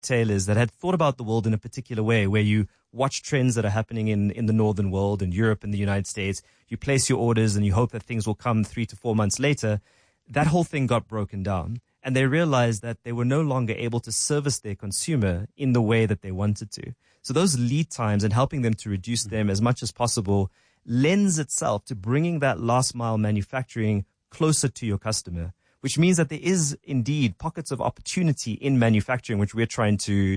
retailers that had thought about the world in a particular way, where you watch trends that are happening in the northern world, in Europe and the United States. You place your orders and you hope that things will come 3 to 4 months later. That whole thing got broken down, and they realized that they were no longer able to service their consumer in the way that they wanted to. So those lead times and helping them to reduce them as much as possible lends itself to bringing that last mile manufacturing closer to your customer, which means that there is indeed pockets of opportunity in manufacturing, which we're trying to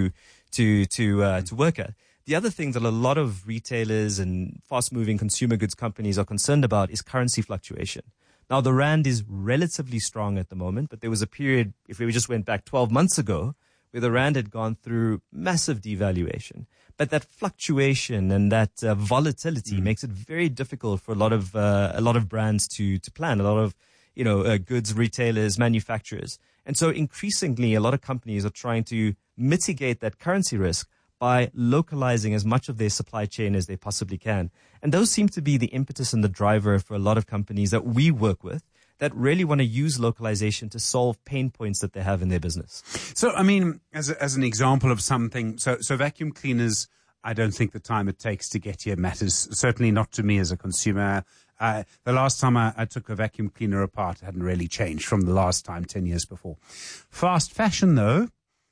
work at. The other thing that a lot of retailers and fast-moving consumer goods companies are concerned about is currency fluctuation. Now, the rand is relatively strong at the moment, but there was a period, if we just went back 12 months ago, where the rand had gone through massive devaluation. But that fluctuation and that volatility makes it very difficult for a lot of brands to plan, a lot of goods retailers, manufacturers. And so increasingly, a lot of companies are trying to mitigate that currency risk by localizing as much of their supply chain as they possibly can. And those seem to be the impetus and the driver for a lot of companies that we work with that really want to use localization to solve pain points that they have in their business. So, I mean, as an example of something, so vacuum cleaners, I don't think the time it takes to get here matters, certainly not to me as a consumer. The last time I took a vacuum cleaner apart hadn't really changed from the last time 10 years before. Fast fashion, though,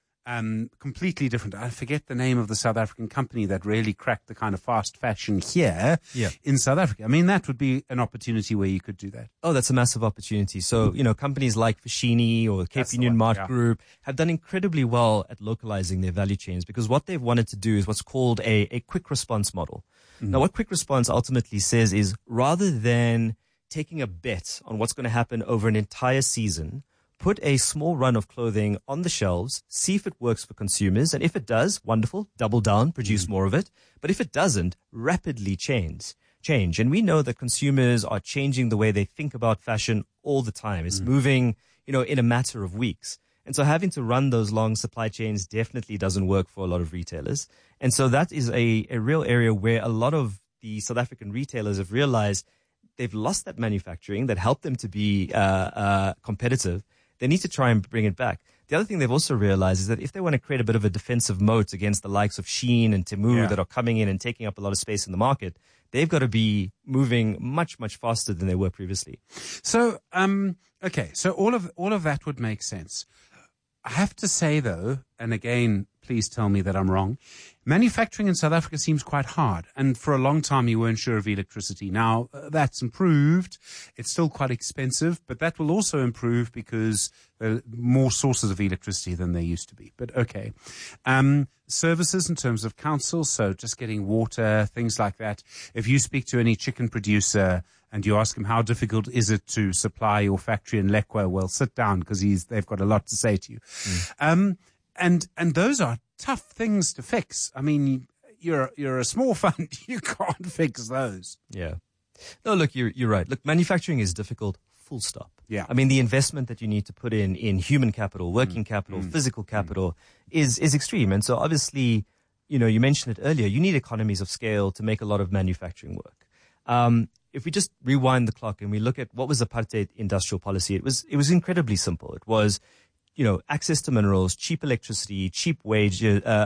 completely different. I forget the name of the South African company that really cracked the kind of fast fashion here in South Africa. I mean, that would be an opportunity where you could do that. Oh, that's a massive opportunity. So, companies like Foschini or Cape Union Mart Group have done incredibly well at localizing their value chains, because what they've wanted to do is what's called a quick response model. Now, what quick response ultimately says is, rather than taking a bet on what's going to happen over an entire season, put a small run of clothing on the shelves, see if it works for consumers. And if it does, wonderful, double down, produce more of it. But if it doesn't, rapidly change. And we know that consumers are changing the way they think about fashion all the time. It's moving, in a matter of weeks. And so having to run those long supply chains definitely doesn't work for a lot of retailers. And so that is a real area where a lot of the South African retailers have realized they've lost that manufacturing that helped them to be competitive. They need to try and bring it back. The other thing they've also realized is that if they want to create a bit of a defensive moat against the likes of Shein and Temu that are coming in and taking up a lot of space in the market, they've got to be moving much, much faster than they were previously. So, okay, so all of that would make sense. I have to say, though, and again, please tell me that I'm wrong, manufacturing in South Africa seems quite hard. And for a long time, you weren't sure of electricity. Now, that's improved. It's still quite expensive, but that will also improve because there are more sources of electricity than there used to be. But okay. Services in terms of council, so just getting water, things like that. If you speak to any chicken producer and you ask him how difficult is it to supply your factory in Lekwa, well, sit down because they've got a lot to say to you. And those are tough things to fix. I mean, you're a small fund. You can't fix those. Yeah. No, look, you're right. Look, manufacturing is difficult, full stop. Yeah. I mean, the investment that you need to put in human capital, working capital, physical capital is extreme. And so obviously, you mentioned it earlier, you need economies of scale to make a lot of manufacturing work. If we just rewind the clock and we look at what was apartheid industrial policy, it was incredibly simple. It was, access to minerals, cheap electricity, cheap wage,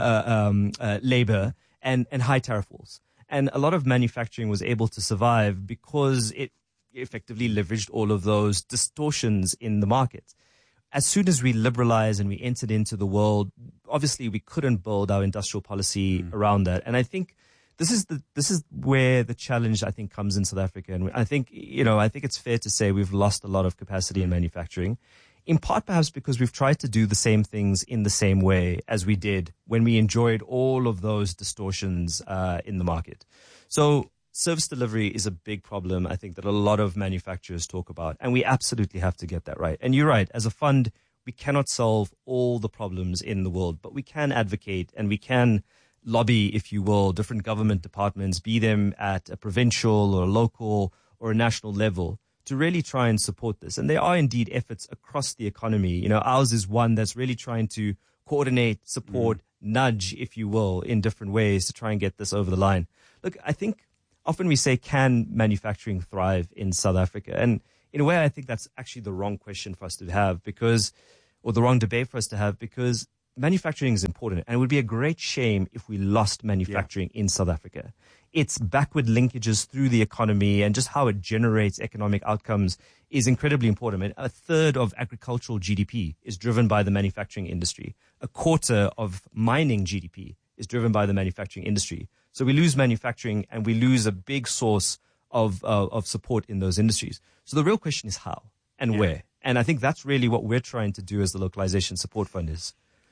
labor, and high tariff walls. And a lot of manufacturing was able to survive because it effectively leveraged all of those distortions in the market. As soon as we liberalized and we entered into the world, obviously we couldn't build our industrial policy around that. And I think this is where the challenge, I think, comes in South Africa. And I think it's fair to say we've lost a lot of capacity in manufacturing, in part perhaps because we've tried to do the same things in the same way as we did when we enjoyed all of those distortions in the market. So service delivery is a big problem, I think, that a lot of manufacturers talk about, and we absolutely have to get that right. And you're right, as a fund, we cannot solve all the problems in the world, but we can advocate and we can lobby, if you will, different government departments, be them at a provincial or a local or a national level, to really try and support this. And there are indeed efforts across the economy. Ours is one that's really trying to coordinate, support, nudge, if you will, in different ways to try and get this over the line. Look, I think often we say, can manufacturing thrive in South Africa? And in a way, I think that's actually the wrong question for us to have or the wrong debate for us to have, because manufacturing is important, and it would be a great shame if we lost manufacturing in South Africa. Its backward linkages through the economy and just how it generates economic outcomes is incredibly important. I mean, a third of agricultural GDP is driven by the manufacturing industry. A quarter of mining GDP is driven by the manufacturing industry. So we lose manufacturing and we lose a big source of support in those industries. So the real question is how and where. And I think that's really what we're trying to do as the Localization Support Fund is.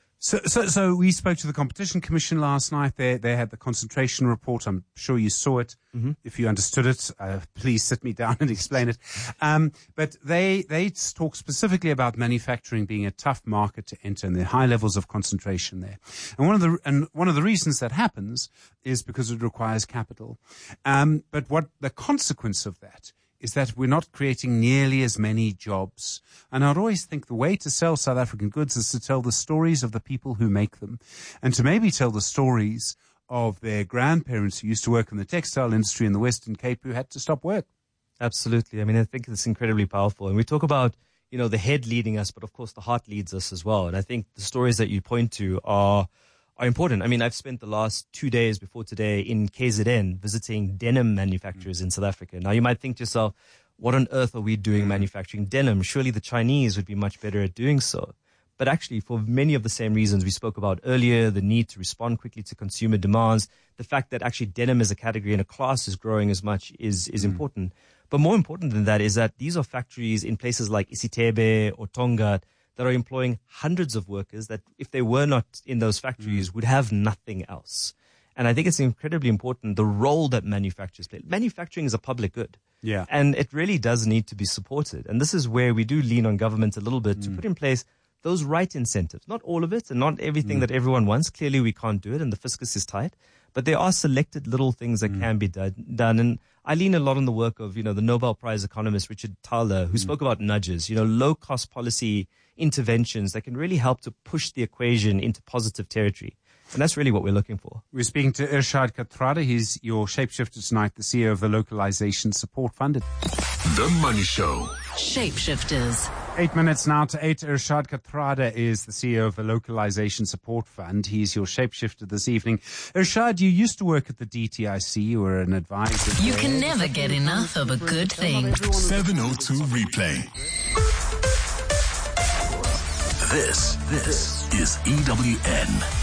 So we spoke to the Competition Commission last night. They had the concentration report. I'm sure you saw it. Mm-hmm. If you understood it, please sit me down and explain it. But they talk specifically about manufacturing being a tough market to enter and the high levels of concentration there. And one of the reasons that happens is because it requires capital. But what the consequence of that is that we're not creating nearly as many jobs. And I'd always think the way to sell South African goods is to tell the stories of the people who make them, and to maybe tell the stories of their grandparents who used to work in the textile industry in the Western Cape who had to stop work. Absolutely. I mean, I think it's incredibly powerful. And we talk about, the head leading us, but of course the heart leads us as well. And I think the stories that you point to are important. I mean, I've spent the last 2 days before today in KZN visiting denim manufacturers in South Africa. Now, you might think to yourself, what on earth are we doing manufacturing denim? Surely the Chinese would be much better at doing so. But actually, for many of the same reasons we spoke about earlier, the need to respond quickly to consumer demands, the fact that actually denim as a category and a class is growing as much is important. But more important than that is that these are factories in places like Isithebe or Tonga that are employing hundreds of workers that, if they were not in those factories, would have nothing else. And I think it's incredibly important, the role that manufacturers play. Manufacturing is a public good. Yeah. And it really does need to be supported. And this is where we do lean on government a little bit to put in place those right incentives. Not all of it and not everything that everyone wants. Clearly we can't do it and the fiscus is tight. But there are selected little things that can be done. And I lean a lot on the work of, the Nobel Prize economist Richard Thaler, who spoke about nudges, low-cost policy interventions that can really help to push the equation into positive territory. And that's really what we're looking for. We're speaking to Irshad Kathrada. He's your shapeshifter tonight, the CEO of the Localization Support Fund. The Money Show. Shapeshifters. 8 minutes now to 8. Irshad Kathrada is the CEO of the Localization Support Fund. He's your shapeshifter this evening. Irshad, you used to work at the DTIC. You were an advisor. You can never get enough of a good thing. 702 replay. This is EWN.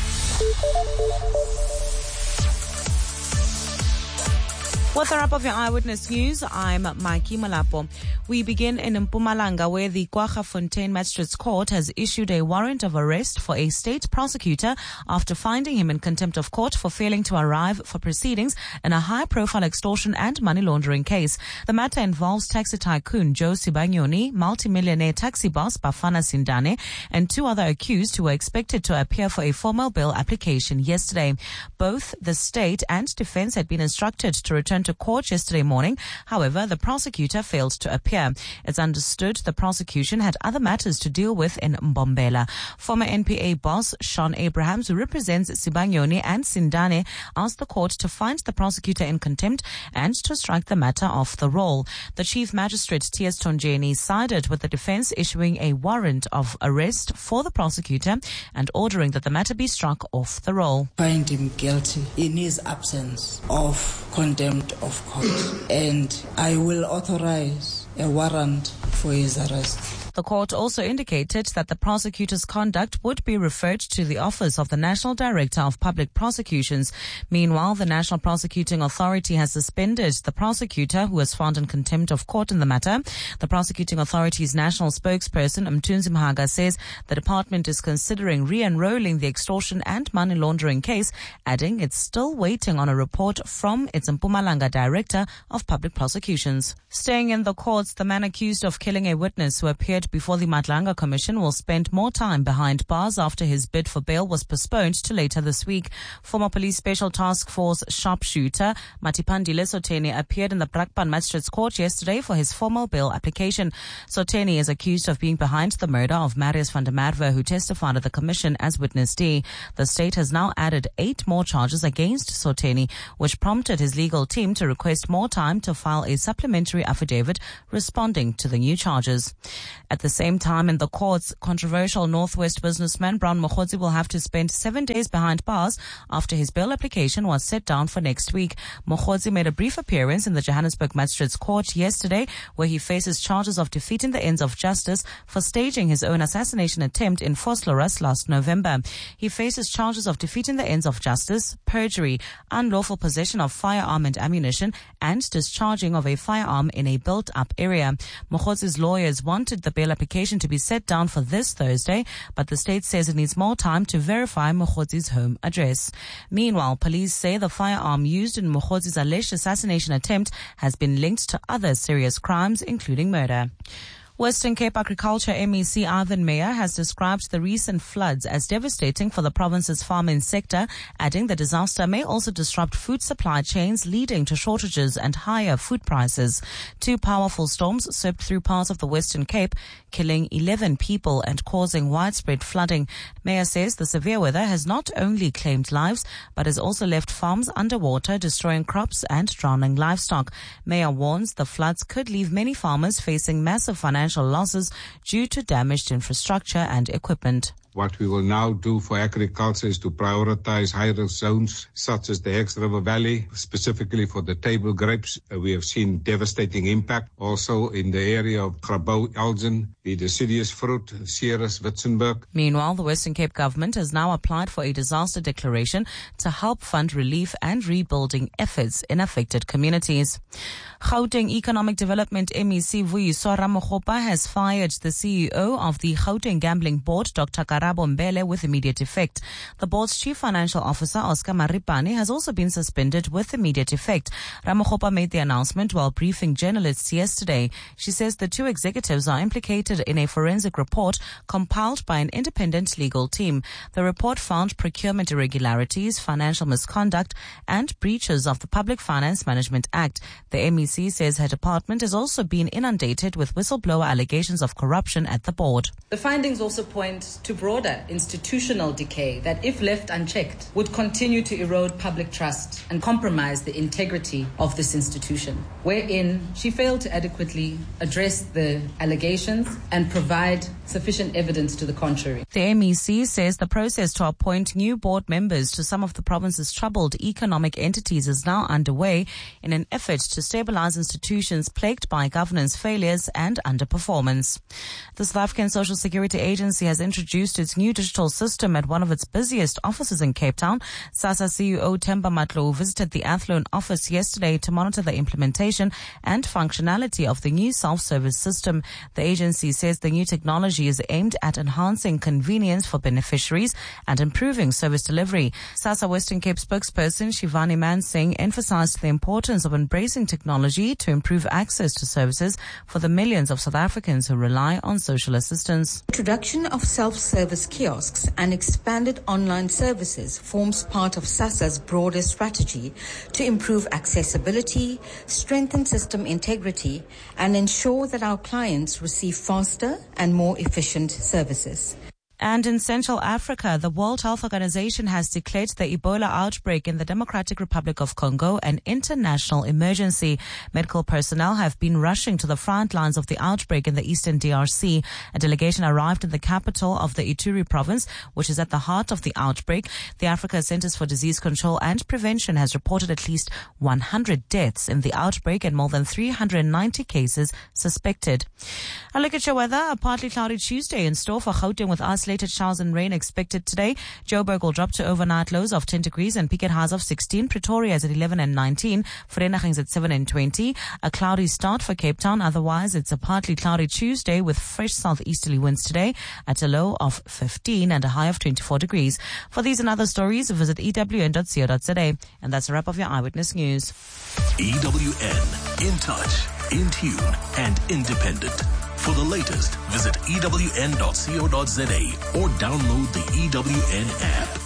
With a wrap of your Eyewitness News, I'm Mikey Malapo. We begin in Mpumalanga, where the KwaGafontein Magistrates Court has issued a warrant of arrest for a state prosecutor after finding him in contempt of court for failing to arrive for proceedings in a high-profile extortion and money laundering case. The matter involves taxi tycoon Joe Sibanyoni, multimillionaire taxi boss Bafana Sindane, and two other accused who were expected to appear for a formal bail application yesterday. Both the state and defense had been instructed to return to court yesterday morning. However, the prosecutor failed to appear. It's understood the prosecution had other matters to deal with in Mbombela. Former NPA boss Sean Abrahams, who represents Sibanyoni and Sindane, asked the court to find the prosecutor in contempt and to strike the matter off the roll. The Chief Magistrate T.S. Tonjeni sided with the defense, issuing a warrant of arrest for the prosecutor and ordering that the matter be struck off the roll. Find him guilty in his absence of contempt of court, and I will authorize a warrant for his arrest. The court also indicated that the prosecutor's conduct would be referred to the Office of the National Director of Public Prosecutions. Meanwhile, the National Prosecuting Authority has suspended the prosecutor who was found in contempt of court in the matter. The Prosecuting Authority's national spokesperson, Mthunzi Mhaga, says the department is considering re-enrolling the extortion and money laundering case, adding it's still waiting on a report from its Mpumalanga Director of Public Prosecutions. Staying in the courts, the man accused of killing a witness who appeared before the Madlanga Commission will spend more time behind bars after his bid for bail was postponed to later this week. Former Police Special Task Force sharpshooter Matipandile Soteni appeared in the Brakpan Magistrates Court yesterday for his formal bail application. Soteni is accused of being behind the murder of Marius van der Merwe, who testified at the Commission as witness D. The state has now added 8 more charges against Soteni, which prompted his legal team to request more time to file a supplementary affidavit responding to the new charges. At the same time, in the courts, controversial Northwest businessman Brown Mokgotsi will have to spend 7 days behind bars after his bail application was set down for next week. Mokgotsi made a brief appearance in the Johannesburg Magistrates Court yesterday, where he faces charges of defeating the ends of justice for staging his own assassination attempt in Vosloorus last November. He faces charges of defeating the ends of justice, perjury, unlawful possession of firearm and ammunition, and discharging of a firearm in a built-up area. Mokgotsi's lawyers wanted the bail application to be set down for this Thursday, but the state says it needs more time to verify Mokgotsi's home address. Meanwhile, police say the firearm used in Mokgotsi's alleged assassination attempt has been linked to other serious crimes, including murder. Western Cape Agriculture MEC Ivan Meyer has described the recent floods as devastating for the province's farming sector, adding the disaster may also disrupt food supply chains, leading to shortages and higher food prices. 2 powerful storms swept through parts of the Western Cape, killing 11 people and causing widespread flooding. Meyer says the severe weather has not only claimed lives, but has also left farms underwater, destroying crops and drowning livestock. Meyer warns the floods could leave many farmers facing massive financial losses due to damaged infrastructure and equipment. What we will now do for agriculture is to prioritize high-risk zones such as the Hex River Valley, specifically for the table grapes. We have seen devastating impact also in the area of Grabouw, Elgin, the deciduous fruit, Ceres, Witzenberg. Meanwhile, the Western Cape government has now applied for a disaster declaration to help fund relief and rebuilding efforts in affected communities. Gauteng Economic Development MEC Vuyiswa Ramokgopa has fired the CEO of the Gauteng Gambling Board, Dr. Karabo Mbele, with immediate effect. The board's chief financial officer, Oscar Maripane, has also been suspended with immediate effect. Ramokgopa made the announcement while briefing journalists yesterday. She says the 2 executives are implicated in a forensic report compiled by an independent legal team. The report found procurement irregularities, financial misconduct, and breaches of the Public Finance Management Act. The MEC says her department has also been inundated with whistleblower allegations of corruption at the board. The findings also point to broader institutional decay that, if left unchecked, would continue to erode public trust and compromise the integrity of this institution, wherein she failed to adequately address the allegations and provide sufficient evidence to the contrary. The MEC says the process to appoint new board members to some of the province's troubled economic entities is now underway in an effort to stabilize institutions plagued by governance failures and underperformance. The South African Social Security Agency has introduced its new digital system at one of its busiest offices in Cape Town. SASSA CEO Themba Matlow visited the Athlone office yesterday to monitor the implementation and functionality of the new self-service system. The agency says the new technology is aimed at enhancing convenience for beneficiaries and improving service delivery. SASSA Western Cape spokesperson Shivani Mansingh emphasized the importance of embracing technology to improve access to services for the millions of South Africans who rely on social assistance. Introduction of self-service kiosks and expanded online services forms part of SASSA's broader strategy to improve accessibility, strengthen system integrity, and ensure that our clients receive faster and more efficient services. And in Central Africa, the World Health Organization has declared the Ebola outbreak in the Democratic Republic of Congo an international emergency. Medical personnel have been rushing to the front lines of the outbreak in the eastern DRC. A delegation arrived in the capital of the Ituri province, which is at the heart of the outbreak. The Africa Centers for Disease Control and Prevention has reported at least 100 deaths in the outbreak and more than 390 cases suspected. A look at your weather. A partly cloudy Tuesday in store for Gauteng with isolated showers and rain expected today. Joburg will drop to overnight lows of 10 degrees and peak at highs of 16. Pretoria is at 11 and 19. Vereeniging is at 7 and 20. A cloudy start for Cape Town. Otherwise, it's a partly cloudy Tuesday with fresh southeasterly winds today at a low of 15 and a high of 24 degrees. For these and other stories, visit ewn.co.za. And that's a wrap of your Eyewitness News. EWN, in touch, in tune, and independent. For the latest, visit ewn.co.za or download the EWN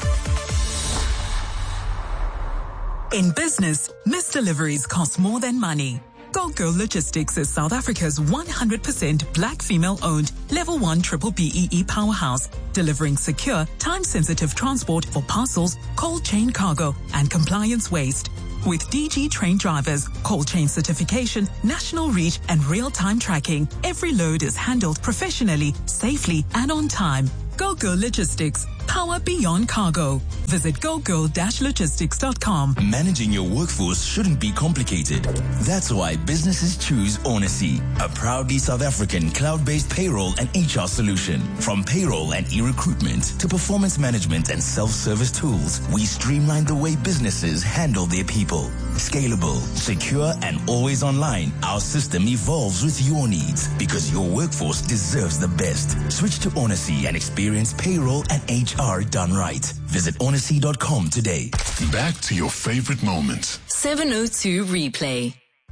app. In business, missed deliveries cost more than money. Gold Girl Logistics is South Africa's 100% black female-owned Level 1 Triple BEE powerhouse, delivering secure, time-sensitive transport for parcels, cold chain cargo, and compliance waste. With DG trained drivers, cold chain certification, national reach, and real-time tracking, every load is handled professionally, safely, and on time. GoGirl Logistics. Power beyond cargo. Visit gogirl-logistics.com. Managing your workforce shouldn't be complicated. That's why businesses choose Onacy, a proudly South African cloud-based payroll and HR solution. From payroll and e-recruitment to performance management and self-service tools, we streamline the way businesses handle their people. Scalable, secure, and always online, our system evolves with your needs because your workforce deserves the best. Switch to Onacy and experience payroll and HR done right. Visit onacy.com today. Back to your favorite moments. 702 replay.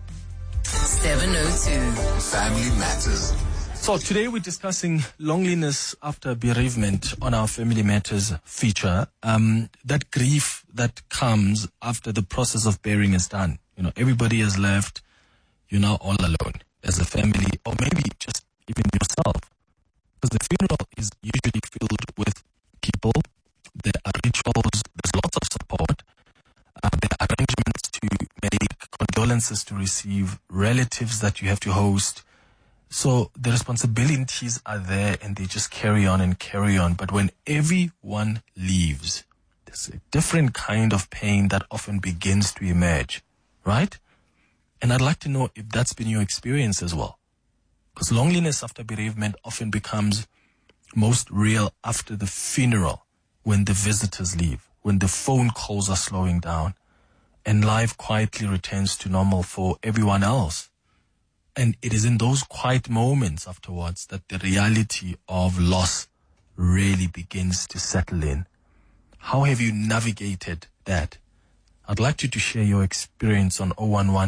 702. Family Matters. So today we're discussing loneliness after bereavement on our Family Matters feature. That grief that comes after the process of burying is done. You know, everybody has left. You're now all alone as a family, or maybe just even yourself. Because the funeral is usually filled with people. There are rituals. There's lots of support. There are arrangements to make, condolences to receive, relatives that you have to host. So the responsibilities are there and they just carry on and carry on. But when everyone leaves, there's a different kind of pain that often begins to emerge, right? And I'd like to know if that's been your experience as well. Because loneliness after bereavement often becomes most real after the funeral, when the visitors leave, when the phone calls are slowing down, and life quietly returns to normal for everyone else. And it is in those quiet moments afterwards that the reality of loss really begins to settle in. How have you navigated that? I'd like you to share your experience on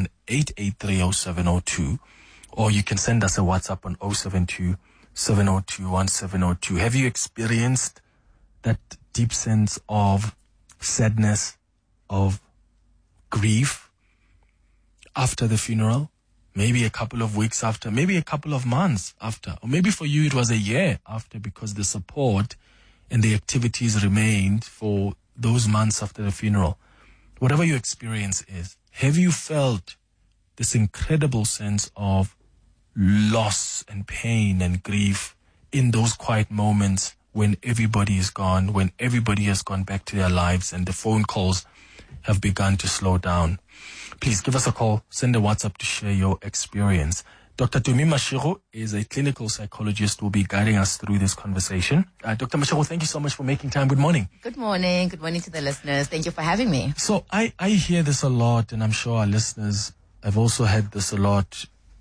011-883-0702, or you can send us a WhatsApp on 072-702-1702. Have you experienced that deep sense of sadness, of grief after the funeral? Maybe a couple of weeks after, maybe a couple of months after, or maybe for you it was a year after, because the support and the activities remained for those months after the funeral. Whatever your experience is, have you felt this incredible sense of loss and pain and grief in those quiet moments when everybody is gone, when everybody has gone back to their lives and the phone calls have begun to slow down? Please give us a call, send a WhatsApp to share your experience. Dr. Tumi Mashiro is a clinical psychologist who will be guiding us through this conversation. Dr. Mashiro, thank you so much for making time. Good morning. Good morning. Good morning to the listeners. Thank you for having me. So I hear this a lot, and I'm sure our listeners have also heard this a lot,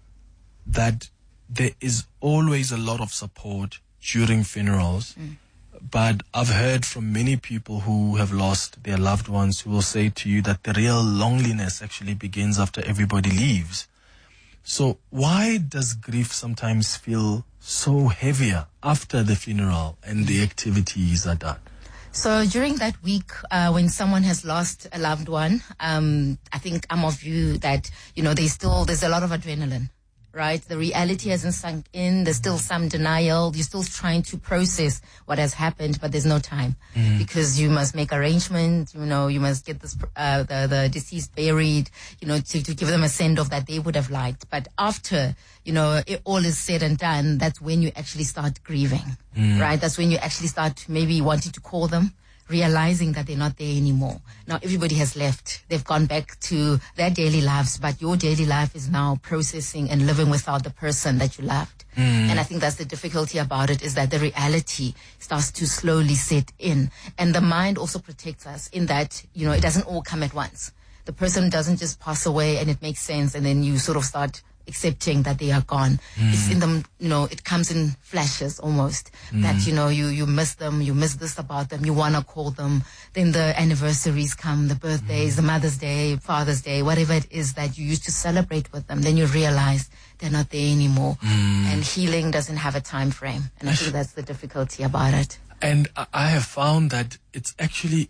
that there is always a lot of support during funerals. But I've heard from many people who have lost their loved ones who will say to you that the real loneliness actually begins after everybody leaves. So why does grief sometimes feel so heavier after the funeral and the activities are done? So during that week, when someone has lost a loved one, I think I'm of view that, there's a lot of adrenaline. Right? The reality hasn't sunk in. There's still some denial. You're still trying to process what has happened, but there's no time because you must make arrangements. You must get this, the deceased buried, to give them a send off that they would have liked. But after, it all is said and done, that's when you actually start grieving, right? That's when you actually start maybe wanting to call them, realizing that they're not there anymore. Now everybody has left. They've gone back to their daily lives, but your daily life is now processing and living without the person that you loved. And I think that's the difficulty about it, is that the reality starts to slowly set in. And the mind also protects us in that, it doesn't all come at once. The person doesn't just pass away and it makes sense and then you sort of start accepting that they are gone. It's in them, it comes in flashes almost, that, you miss them, you miss this about them, you want to call them. Then the anniversaries come, the birthdays, the Mother's Day, Father's Day, whatever it is that you used to celebrate with them. Then you realize they're not there anymore. And healing doesn't have a time frame. And I think that's the difficulty about it. And I have found that it's actually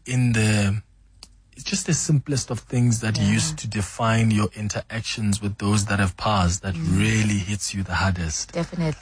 it's just the simplest of things that used to define your interactions with those that have passed that really hits you the hardest. Definitely.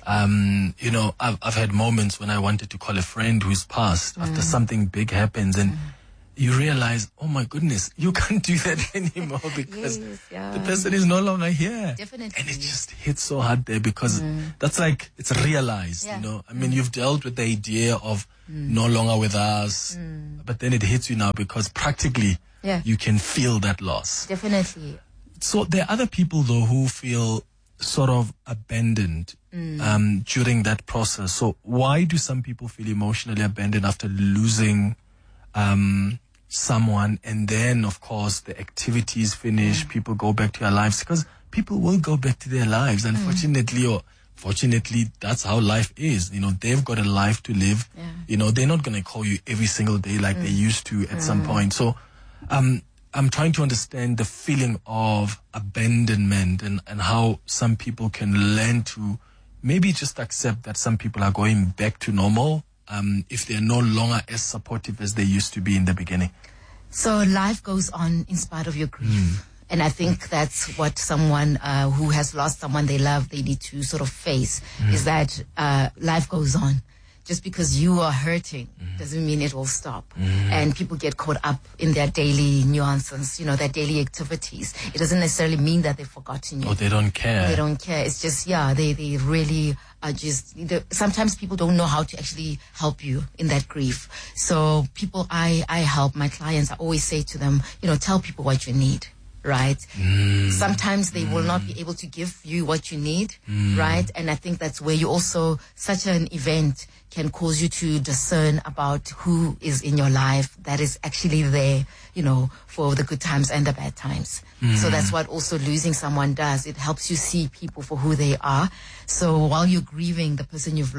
I've had moments when I wanted to call a friend who's passed after something big happens, and you realize, oh my goodness, you can't do that anymore because the person is no longer here. Definitely. And it just hits so hard there because that's like, it's realized, you know. I mean, you've dealt with the idea of no longer with us, but then it hits you now because practically you can feel that loss. Definitely. So there are other people though who feel sort of abandoned during that process. So why do some people feel emotionally abandoned after losing someone, and then of course the activities finish, people go back to their lives? Because people will go back to their lives, unfortunately or fortunately. That's how life is. You know, they've got a life to live. You know, they're not going to call you every single day like they used to at some point. So I'm trying to understand the feeling of abandonment and how some people can learn to maybe just accept that some people are going back to normal if they're no longer as supportive as they used to be in the beginning. So life goes on in spite of your grief. And I think that's what someone who has lost someone they love, they need to sort of face, is that life goes on. Just because you are hurting doesn't mean it will stop. And people get caught up in their daily nuances, you know, their daily activities. It doesn't necessarily mean that they've forgotten you. Or they don't care. They don't care. It's just, they really are just, sometimes people don't know how to actually help you in that grief. So people I help, my clients, I always say to them, you know, tell people what you need. Right? Sometimes they will not be able to give you what you need, right? And I think that's where you also, such an event can cause you to discern about who is in your life that is actually there, you know, for the good times and the bad times. So that's what also losing someone does. It helps you see people for who they are. So while you're grieving the person you've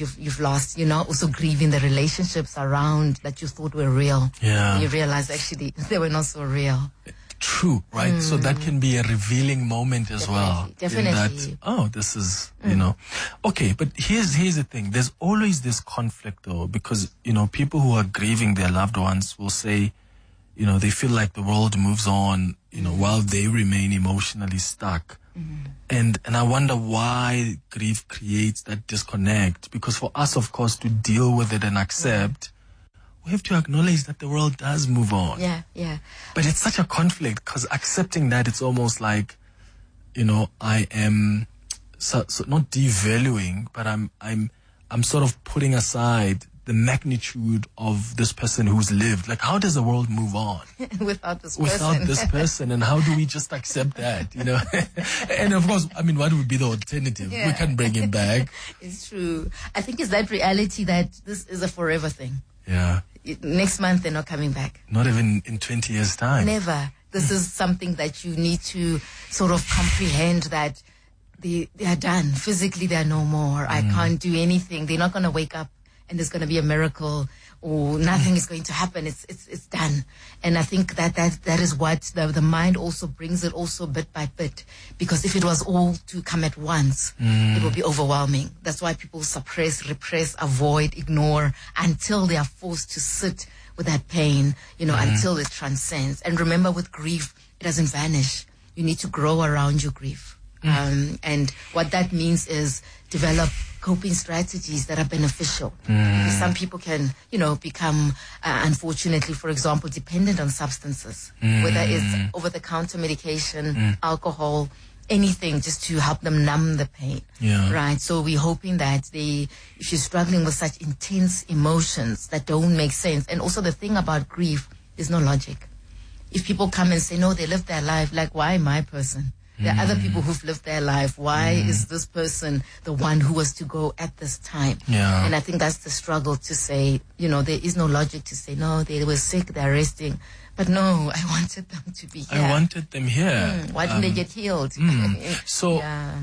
lost, you're now also grieving the relationships around that you thought were real. Yeah. You realize actually they were not so real. True, right? So that can be a revealing moment as well. Definitely. That, this is, you know. Okay, but here's the thing. There's always this conflict though, because, you know, people who are grieving their loved ones will say, you know, they feel like the world moves on, you know, while they remain emotionally stuck. And I wonder why grief creates that disconnect. Because for us, of course, to deal with it and accept, we have to acknowledge that the world does move on. Yeah. But it's such a conflict because accepting that, it's almost like, you know, I am so not devaluing, but I'm sort of putting aside the magnitude of this person who's lived. Like, how does the world move on without this person? And how do we just accept that, you know? And of course, I mean, what would be the alternative? We can't bring him back. It's true. I think it's that reality that this is a forever thing. Yeah. Next month, they're not coming back. Not even in 20 years' time. Never. This is something that you need to sort of comprehend, that they are done. Physically, they're no more. I can't do anything. They're not going to wake up and there's going to be a miracle or nothing is going to happen. It's done. And I think that is what the mind also brings it also bit by bit. Because if it was all to come at once, it would be overwhelming. That's why people suppress, repress, avoid, ignore until they are forced to sit with that pain, you know, until it transcends. And remember, with grief, it doesn't vanish. You need to grow around your grief. And what that means is develop coping strategies that are beneficial. Because some people can, you know, become, unfortunately, for example, dependent on substances, whether it's over-the-counter medication, alcohol, anything just to help them numb the pain. Right? So we're hoping that if you're struggling with such intense emotions that don't make sense, and also the thing about grief, there's no logic. If people come and say, no, they lived their life, like, why my person? There are other people who've lived their life. Why is this person the one who was to go at this time? And I think that's the struggle, to say, you know, there is no logic to say, no, they were sick, they're resting. But no, I wanted them to be here. I wanted them here. Why didn't they get healed? So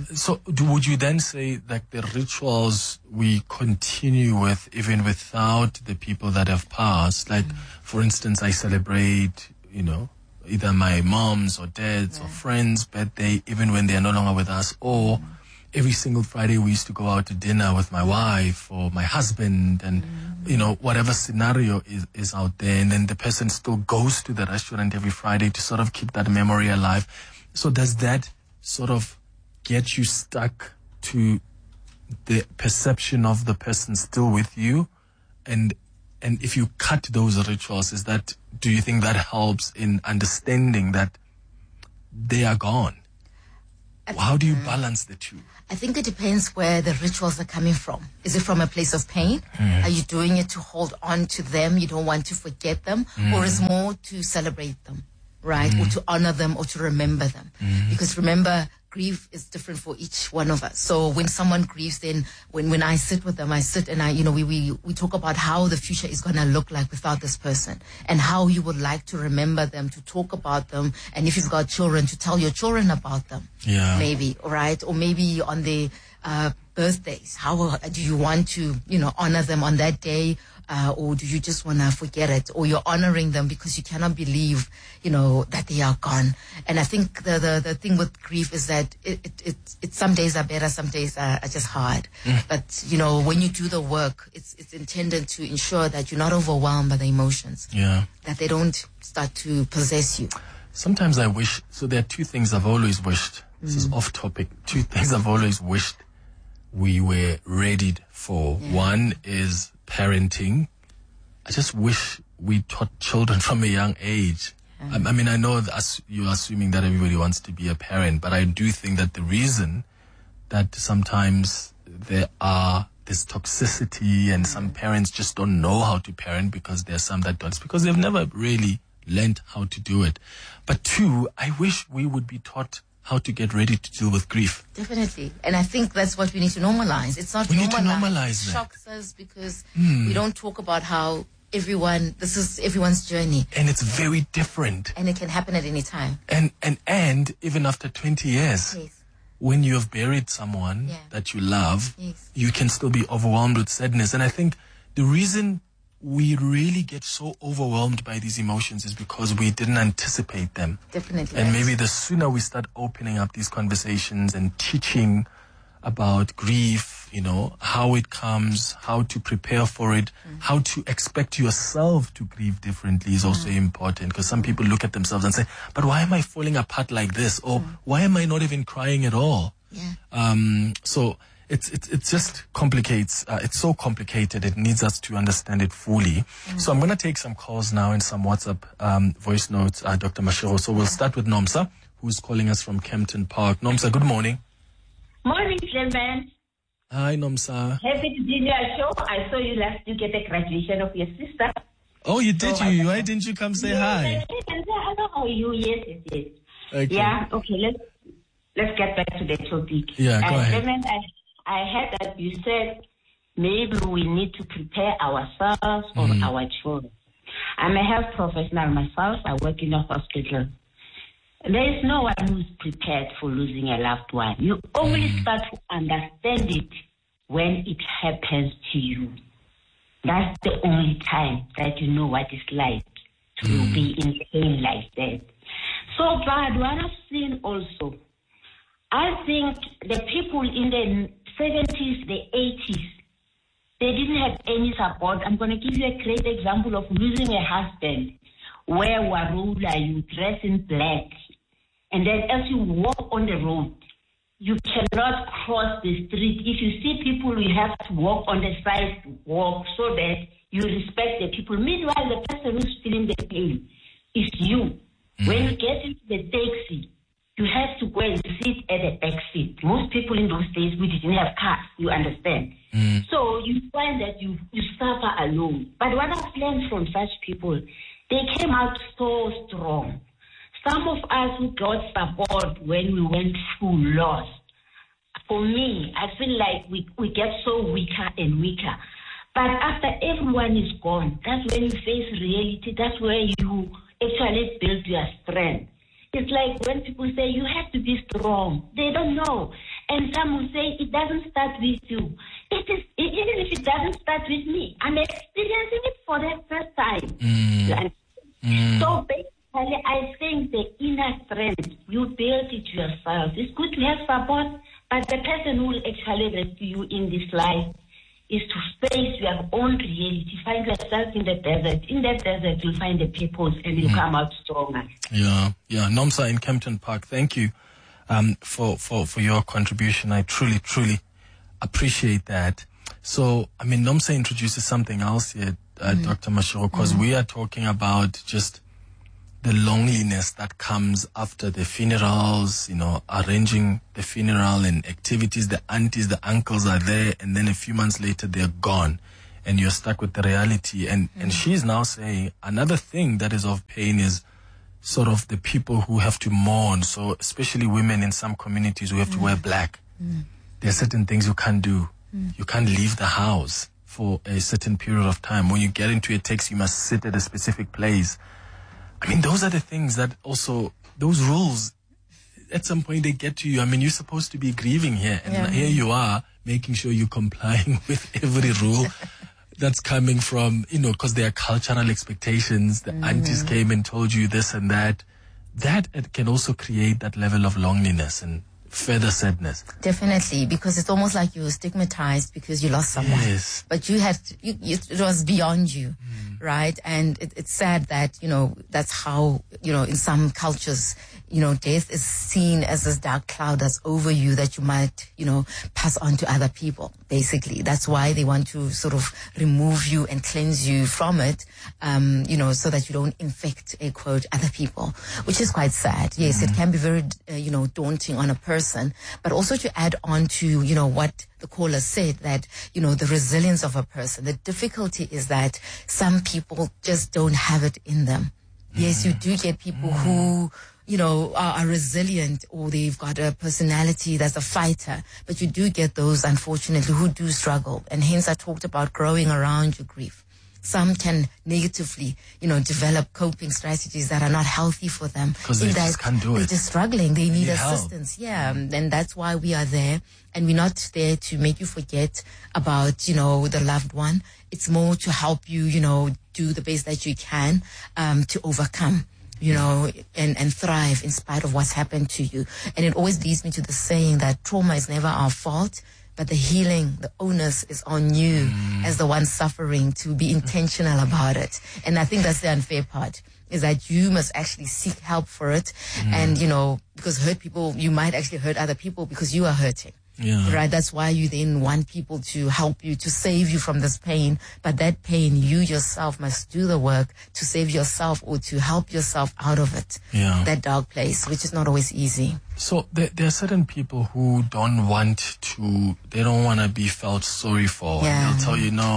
would you then say that the rituals we continue with even without the people that have passed? Like, for instance, I celebrate, you know, either my mom's or dad's or friends' birthday, even when they're no longer with us. Or every single Friday we used to go out to dinner with my wife or my husband, and, you know, whatever scenario is out there. And then the person still goes to the restaurant every Friday to sort of keep that memory alive. So does that sort of get you stuck to the perception of the person still with you? And And if you cut those rituals, do you think that helps in understanding that they are gone? How do you balance the two? I think it depends where the rituals are coming from. Is it from a place of pain? Are you doing it to hold on to them? You don't want to forget them? Or is more to celebrate them, right? Or to honor them or to remember them? Because remember, grief is different for each one of us. So when someone grieves, then when I sit with them, I sit and we talk about how the future is going to look like without this person and how you would like to remember them, to talk about them. And if you've got children, to tell your children about them. Yeah. Maybe, right? Or maybe on their birthdays. How do you want to, honor them on that day? Or do you just want to forget it? Or you're honoring them because you cannot believe, that they are gone. And I think the thing with grief is that it some days are better, some days are just hard. But, when you do the work, it's intended to ensure that you're not overwhelmed by the emotions. Yeah. That they don't start to possess you. Sometimes I wish, so there are two things I've always wished. This is off topic. Two things I've always wished we were readied for. Yeah. One is parenting. I just wish we taught children from a young age. I mean, I know you're assuming that everybody wants to be a parent, but I do think that the reason that sometimes there's toxicity and some parents just don't know how to parent because there's some that don't. It's because they've never really learned how to do it. But two, I wish we would be taught how to get ready to deal with grief. Definitely. And I think that's what we need to normalize. It's not we need to normalize that. It shocks us because we don't talk about how this is everyone's journey. And it's very different. And it can happen at any time. And even after 20 years, yes. When you have buried someone that you love, yes. You can still be overwhelmed with sadness. And I think the reason we really get so overwhelmed by these emotions is because we didn't anticipate them. Definitely. And maybe the sooner we start opening up these conversations and teaching about grief, how it comes, how to prepare for it, how to expect yourself to grieve differently is also important, because some people look at themselves and say, but why am I falling apart like this? Or why am I not even crying at all? Yeah. So it just complicates. It's so complicated. It needs us to understand it fully. So I'm going to take some calls now and some WhatsApp voice notes, Dr. Mashego. So we'll start with Nomsa, who's calling us from Kempton Park. Nomsa, good morning. Morning, gentlemen. Hi, Nomsa. Happy to be on your show. I saw you last week at the graduation of your sister. Oh, you did? Why didn't you come say hi? I don't know you. Yes. Okay. Yeah, okay, let's get back to the topic. Yeah, go ahead. Clement, I heard that you said maybe we need to prepare ourselves or our children. I'm a health professional myself. I work in a hospital. There is no one who's prepared for losing a loved one. You only start to understand it when it happens to you. That's the only time that you know what it's like to be in pain like that. So, but what I've seen also, I think the people in the 70s, the 80s, they didn't have any support. I'm going to give you a great example of losing a husband, where Warula, you dress in black. And then as you walk on the road, you cannot cross the street. If you see people, you have to walk on the sidewalk so that you respect the people. Meanwhile, the person who's feeling the pain is you. When you get into the taxi, you have to go and sit at the back seat. Most people in those days, we didn't have cars, you understand. So you find that you suffer alone. But what I've learned from such people, they came out so strong. Some of us who got support when we went through loss, for me, I feel like we get so weaker and weaker. But after everyone is gone, that's when you face reality. That's where you actually build your strength. It's like when people say you have to be strong, they don't know. And some will say it doesn't start with you. It is, even if it doesn't start with me, I'm experiencing it for the first time. So basically, I think the inner strength, you build it yourself. It's good to have support, but the person who will actually rescue you in this life is to face your own reality. Find yourself in the desert. In the desert, you'll find the purpose and you come out stronger. Yeah. Nomsa in Kempton Park, thank you for your contribution. I truly appreciate that. So, Nomsa introduces something else here, Dr. Mashego, because we are talking about just the loneliness that comes after the funerals, arranging the funeral and activities. The aunties, the uncles are there, and then a few months later they're gone, and you're stuck with the reality. And she's now saying another thing that is of pain is sort of the people who have to mourn. So especially women in some communities who have to wear black. There are certain things you can't do. You can't leave the house for a certain period of time. When you get into a taxi, you must sit at a specific place. I mean, those are the things that also, those rules, at some point they get to you. I mean, you're supposed to be grieving here. And here you are making sure you're complying with every rule that's coming from, because there are cultural expectations. The aunties came and told you this and that. That it can also create that level of loneliness and further sadness. Definitely, because it's almost like you were stigmatized because you lost someone. Yes. But it was beyond you, right? And it's sad that, that's how, in some cultures, death is seen as this dark cloud that's over you that you might, pass on to other people. Basically, that's why they want to sort of remove you and cleanse you from it, so that you don't infect, quote, other people, which is quite sad. Yes, it can be very, daunting on a person, but also to add on to, what the caller said, that, the resilience of a person. The difficulty is that some people just don't have it in them. Yes, you do get people who, are resilient, or they've got a personality that's a fighter, but you do get those, unfortunately, who do struggle. And hence I talked about growing around your grief. Some can negatively, develop coping strategies that are not healthy for them. Because they just can't do it. They're just struggling. They need help. assistance. Yeah. And that's why we are there. And we're not there to make you forget about, the loved one. It's more to help you, do the best that you can, to overcome, and thrive in spite of what's happened to you. And it always leads me to the saying that trauma is never our fault, but the healing, the onus is on you as the one suffering to be intentional about it. And I think that's the unfair part, is that you must actually seek help for it. And, because hurt people, you might actually hurt other people because you are hurting. Yeah. Right? That's why you then want people to help you, to save you from this pain. But that pain, you yourself must do the work to save yourself or to help yourself out of it. Yeah. That dark place, which is not always easy. So there are certain people who don't want to be felt sorry for. Yeah. They'll tell you, no,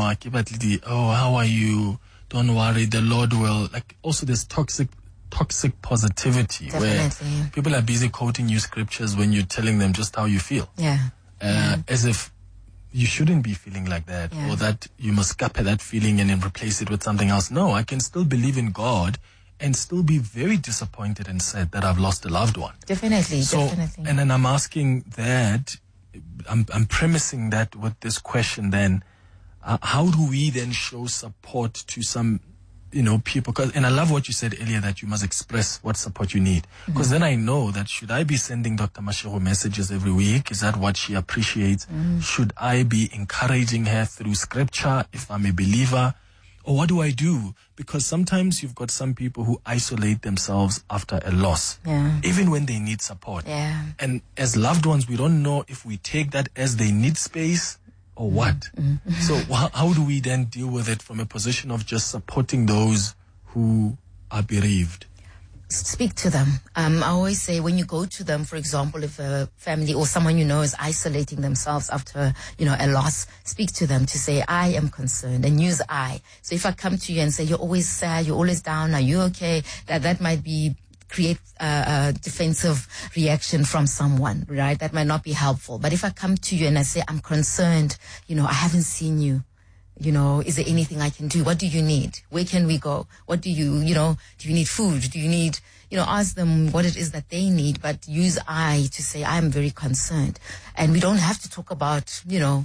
how are you? Don't worry, the Lord will. Like, also there's toxic positivity. Definitely. Where people are busy quoting you scriptures when you're telling them just how you feel. Yeah. As if you shouldn't be feeling like that, or that you must scupper that feeling and then replace it with something else. No, I can still believe in God and still be very disappointed and sad that I've lost a loved one. Definitely. And then I'm asking that, I'm premising that with this question then, how do we then show support to some people? And I love what you said earlier, that you must express what support you need. Because then I know that, should I be sending Dr. Mashego messages every week? Is that what she appreciates? Should I be encouraging her through scripture if I'm a believer? Or what do I do? Because sometimes you've got some people who isolate themselves after a loss, even when they need support. Yeah. And as loved ones, we don't know if we take that as they need space or what. So how do we then deal with it from a position of just supporting those who are bereaved? Speak to them. I always say, when you go to them, for example, if a family or someone is isolating themselves after, a loss, speak to them to say, I am concerned, and use I. So if I come to you and say, you're always sad, you're always down, are you okay? That might create a defensive reaction from someone, right? That might not be helpful. But if I come to you and I say, I'm concerned, I haven't seen you, is there anything I can do? What do you need? Where can we go? What do you need food? Do you need, ask them what it is that they need, but use I to say, I'm very concerned. And we don't have to talk about,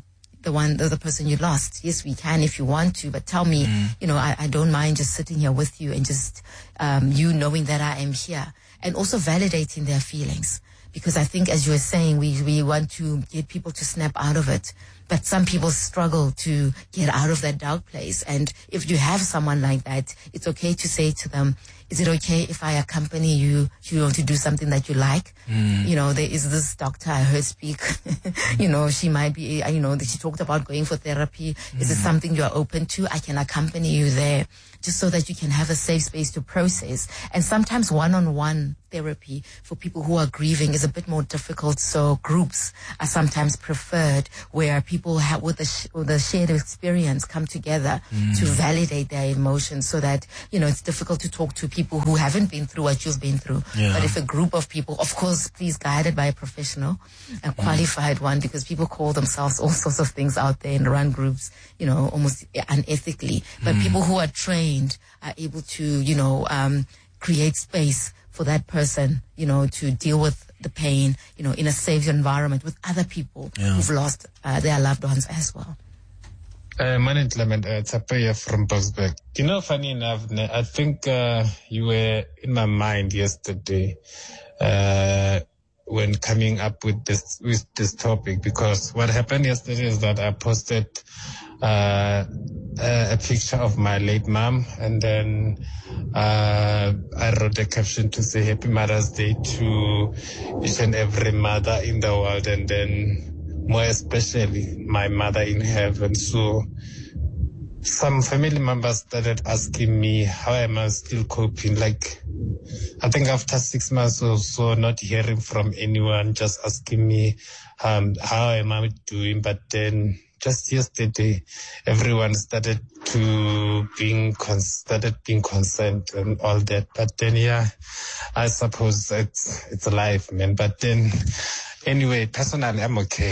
the person you lost. Yes, we can if you want to, but tell me, I don't mind just sitting here with you and just, you knowing that I am here, and also validating their feelings. Because I think, as you were saying, we want to get people to snap out of it. But some people struggle to get out of that dark place. And if you have someone like that, it's okay to say to them, is it okay if I accompany you to do something that you like? You know, there is this doctor I heard speak, you know, she might be, you know, she talked about going for therapy. Is it something you are open to? I can accompany you there just so that you can have a safe space to process. And sometimes one-on-one therapy for people who are grieving is a bit more difficult. So groups are sometimes preferred where people have with the shared experience come together to validate their emotions so that, you know, it's difficult to talk to people who haven't been through what you've been through. Yeah. But if a group of people, of course, please guided by a professional, a qualified one, because people call themselves all sorts of things out there and run groups, you know, almost unethically. But people who are trained are able to, you know, create space for that person, you know, to deal with the pain, you know, in a safe environment with other people who've lost their loved ones as well. My name is Clement Tapaya from Boksburg. You know, funny enough, I think you were in my mind yesterday when coming up with this topic, because what happened yesterday is that I posted a picture of my late mom, and then I wrote a caption to say Happy Mother's Day to each and every mother in the world, and then more especially my mother in heaven. So some family members started asking me, how am I still coping? Like, I think after 6 months or so, not hearing from anyone, just asking me, how am I doing? But then just yesterday, everyone started being concerned and all that. But then, yeah, I suppose it's life, man. But then, anyway, personally, I'm okay.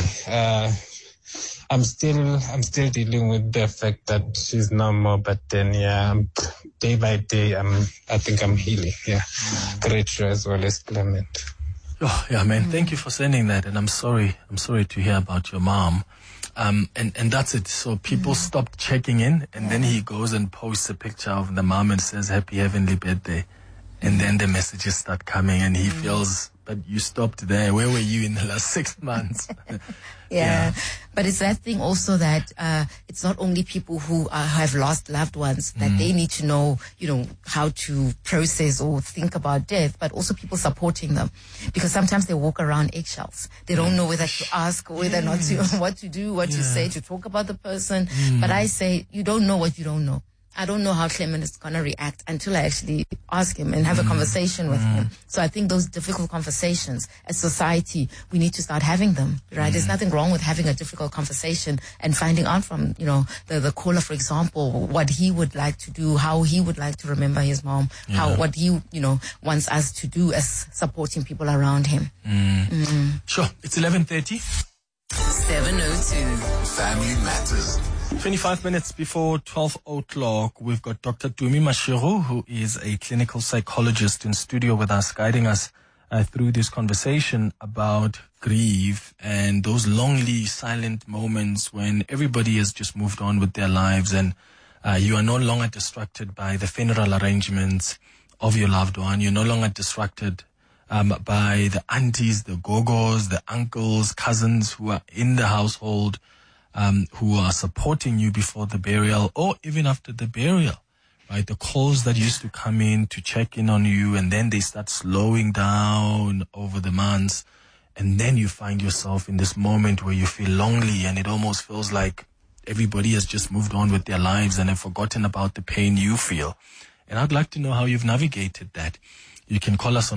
I'm still dealing with the fact that she's no more. But then, yeah, day by day, I think I'm healing. Yeah, Gretchen as well as Clement. Oh, yeah, man. Thank you for sending that. And I'm sorry to hear about your mom. And that's it. So people stopped checking in, and then he goes and posts a picture of the mom and says, Happy Heavenly Birthday. And then the messages start coming, and he feels, but you stopped there. Where were you in the last 6 months? Yeah. But it's that thing also that it's not only people who have lost loved ones that they need to know, you know, how to process or think about death, but also people supporting them. Because sometimes they walk around eggshells. They don't know whether to ask or whether not to, what to do, what to say, to talk about the person. But I say, you don't know what you don't know. I don't know how Clement is going to react until I actually ask him and have a conversation with him. So I think those difficult conversations as society, we need to start having them, right? There's nothing wrong with having a difficult conversation and finding out from, you know, the caller, for example, what he would like to do, how he would like to remember his mom, what he, you know, wants us to do as supporting people around him. Sure. It's 11:30. 702. Family Matters. 25 minutes before 12 o'clock, we've got Dr. Tumi Mashego, who is a clinical psychologist in studio with us, guiding us through this conversation about grief and those lonely, silent moments when everybody has just moved on with their lives and you are no longer distracted by the funeral arrangements of your loved one. You're no longer distracted by the aunties, the gogos, the uncles, cousins who are in the household, who are supporting you before the burial or even after the burial, right? The calls that used to come in to check in on you, and then they start slowing down over the months. And then you find yourself in this moment where you feel lonely, and it almost feels like everybody has just moved on with their lives and have forgotten about the pain you feel. And I'd like to know how you've navigated that. You can call us on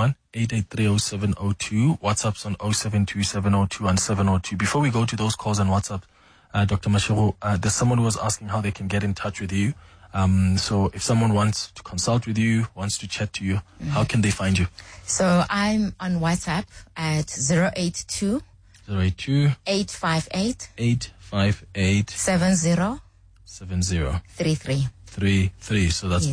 011-883-0702. WhatsApp's on 072-702-1702. Before we go to those calls on WhatsApp, Dr. Mashego, there's someone who was asking how they can get in touch with you. So if someone wants to consult with you, wants to chat to you, how can they find you? So I'm on WhatsApp at 082 858 33. So that's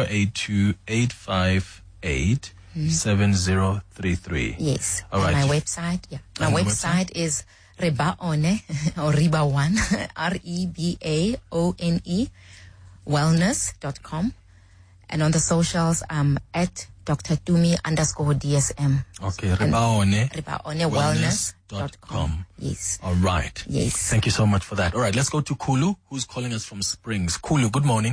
082-858-7033. Yes. All right. My website, My website is Rebaone, or Riba1, REBAONE, wellness.com. And on the socials, I'm at Dr. Tumi _DSM. Okay, Ribaone Wellness.com. Yes. All right. Yes. Thank you so much for that. All right, let's go to Kulu, who's calling us from Springs. Kulu, good morning.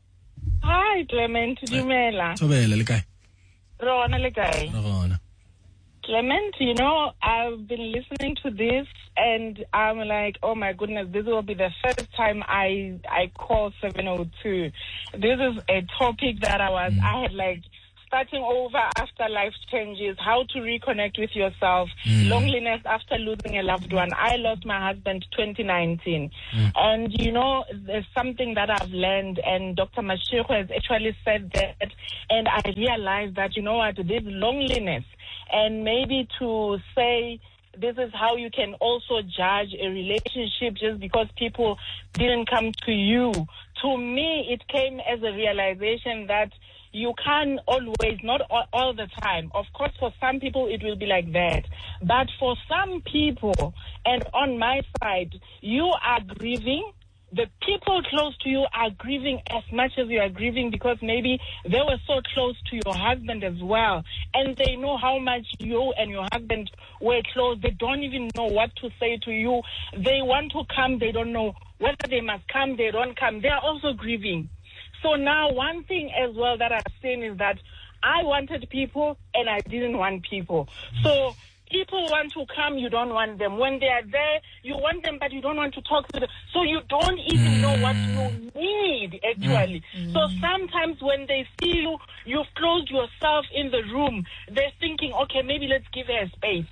Hi, Clement. Dumela. Tobela, le kae? Rona le kae? Rona. Clement, I've been listening to this and I'm like, oh my goodness, this will be the first time I call 702. This is a topic that I had like starting over after life changes, how to reconnect with yourself, loneliness after losing a loved one. I lost my husband 2019. And, there's something that I've learned, and Dr. Mashiko has actually said that, and I realized that, this loneliness, and maybe to say this is how you can also judge a relationship just because people didn't come to you. To me, it came as a realization that you can't always, not all the time. Of course, for some people, it will be like that. But for some people, and on my side, you are grieving. The people close to you are grieving as much as you are grieving because maybe they were so close to your husband as well. And they know how much you and your husband were close. They don't even know what to say to you. They want to come. They don't know whether they must come. They don't come. They are also grieving. So now one thing as well that I've seen is that I wanted people and I didn't want people. So people want to come, you don't want them. When they are there, you want them, but you don't want to talk to them. So you don't even know what you need, actually. So sometimes when they see you, you've closed yourself in the room, they're thinking, okay, maybe let's give her a space.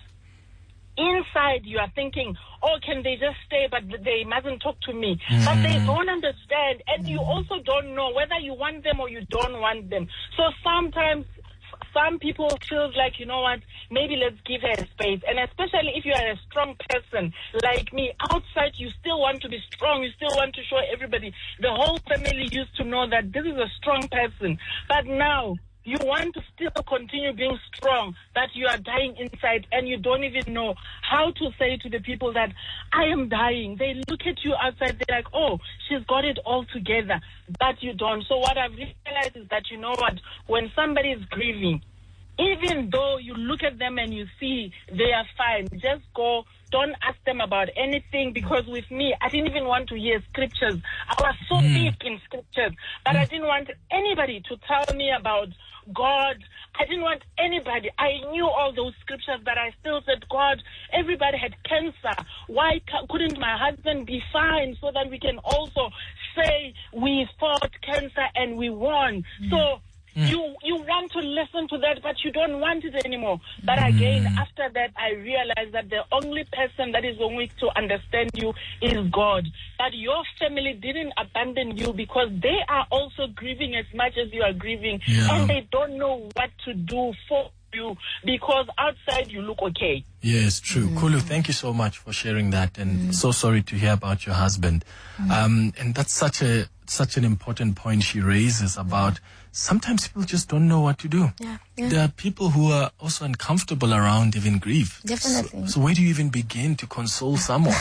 Inside, you are thinking, oh, can they just stay, but they mustn't talk to me. But they don't understand, and you also don't know whether you want them or you don't want them. So sometimes some people feel like, maybe let's give her a space. And especially if you are a strong person like me, outside you still want to be strong. You still want to show everybody. The whole family used to know that this is a strong person. But now you want to still continue being strong, that you are dying inside and you don't even know how to say to the people that I am dying. They look at you outside, they're like, oh, she's got it all together, but you don't. So what I've realized is that, when somebody is grieving, even though you look at them and you see they are fine, just go. Don't ask them about anything, because with me, I didn't even want to hear scriptures. I was so deep in scriptures, but I didn't want anybody to tell me about God. I didn't want anybody. I knew all those scriptures, but I still said, God, everybody had cancer. Why couldn't my husband be fine so that we can also say we fought cancer and we won? So you want to listen to that, but you don't want it anymore. But again, after that, I realized that the only person that is going to understand you is God. That your family didn't abandon you because they are also grieving as much as you are grieving. And they don't know what to do for you because outside you look okay. Yes, true. Kulu, thank you so much for sharing that, and so sorry to hear about your husband. And that's such an important point she raises about sometimes people just don't know what to do. There are people who are also uncomfortable around even grief. Definitely. So where do you even begin to console someone?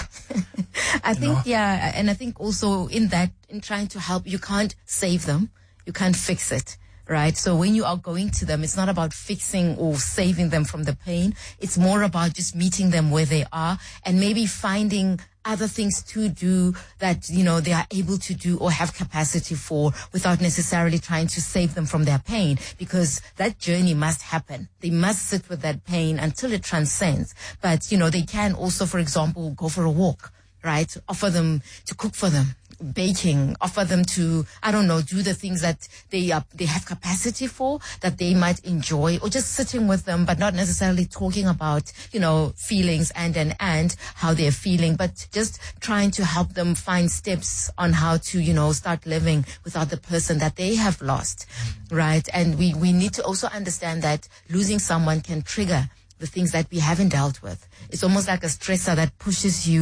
I think, and I think also in trying to help, you can't save them. You can't fix it. Right. So when you are going to them, it's not about fixing or saving them from the pain. It's more about just meeting them where they are and maybe finding other things to do that, they are able to do or have capacity for without necessarily trying to save them from their pain, because that journey must happen. They must sit with that pain until it transcends. But, they can also, for example, go for a walk, right? Offer them to cook for them. Baking, offer them to, do the things that they have capacity for, that they might enjoy, or just sitting with them, but not necessarily talking about, feelings and how they're feeling, but just trying to help them find steps on how to, start living without the person that they have lost, right? And we need to also understand that losing someone can trigger the things that we haven't dealt with. It's almost like a stressor that pushes you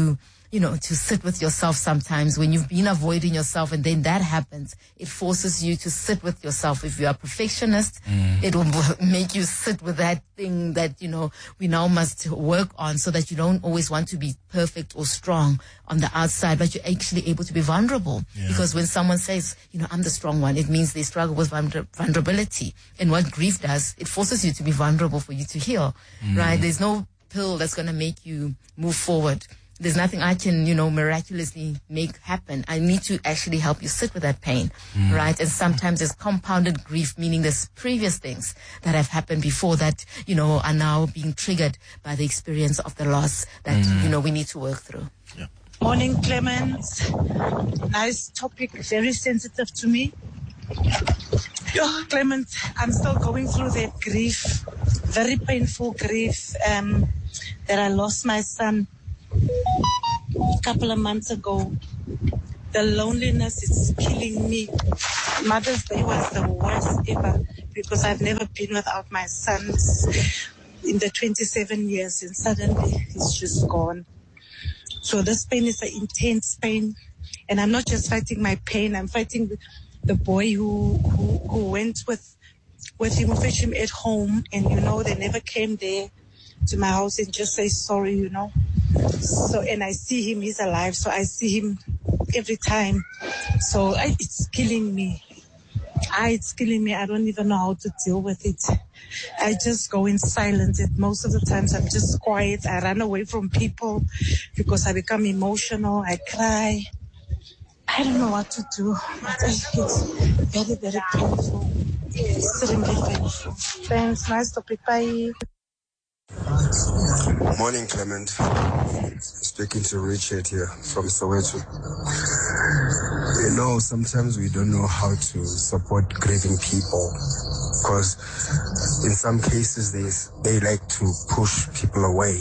to sit with yourself sometimes when you've been avoiding yourself, and then that happens. It forces you to sit with yourself. If you are a perfectionist, it will make you sit with that thing that, we now must work on, so that you don't always want to be perfect or strong on the outside, but you're actually able to be vulnerable. Yeah. Because when someone says, I'm the strong one, it means they struggle with vulnerability. And what grief does, it forces you to be vulnerable for you to heal, right? There's no pill that's going to make you move forward. There's nothing I can, miraculously make happen. I need to actually help you sit with that pain, right? And sometimes there's compounded grief, meaning there's previous things that have happened before that, are now being triggered by the experience of the loss that, we need to work through. Yeah. Morning, Clement. Nice topic, very sensitive to me. Clement, I'm still going through that grief, very painful grief, that I lost my son a couple of months ago. The loneliness is killing me. Mother's Day was the worst ever, because I've never been without my son in the 27 years, and suddenly he's just gone. So this pain is an intense pain, and I'm not just fighting my pain, I'm fighting the boy who went with him, who fetched him at home, and they never came there to my house and just say sorry, So, and I see him, he's alive, so I see him every time. So it's killing me. It's killing me. I don't even know how to deal with it. I just go in silence. Most of the times I'm just quiet. I run away from people because I become emotional. I cry. I don't know what to do. But it's very, very painful. Extremely painful. Thanks. Nice topic. Bye. Morning, Clement. Speaking to Richard here from Soweto. Sometimes we don't know how to support grieving people, because in some cases they like to push people away.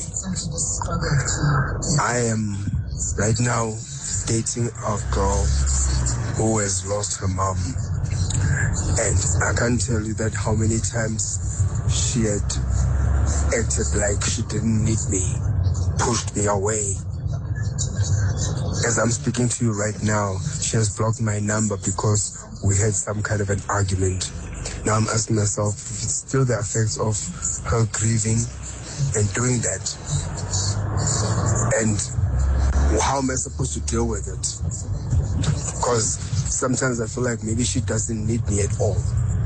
I am right now dating a girl who has lost her mom, and I can't tell you that how many times she had acted like she didn't need me, pushed me away. As I'm speaking to you right now, she has blocked my number because we had some kind of an argument. Now I'm asking myself if it's still the effects of her grieving and doing that. And how am I supposed to deal with it? Because sometimes I feel like maybe she doesn't need me at all.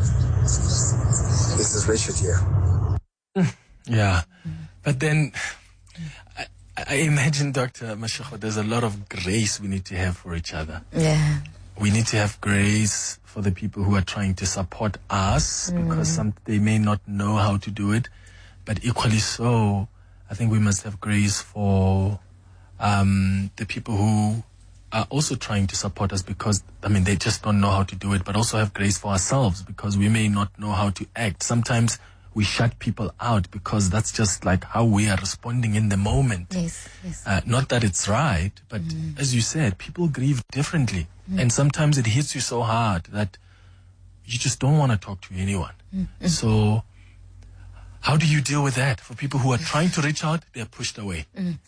This is Richard here. Yeah, but then I imagine, Dr. Mashego, there's a lot of grace we need to have for each other. Yeah. We need to have grace for the people who are trying to support us, because they may not know how to do it. But equally so, I think we must have grace for the people who are also trying to support us, because, they just don't know how to do it. But also have grace for ourselves, because we may not know how to act. Sometimes we shut people out because that's just like how we are responding in the moment. Yes. Not that it's right, but as you said, people grieve differently. And sometimes it hits you so hard that you just don't want to talk to anyone. So how do you deal with that? For people who are trying to reach out, they're pushed away.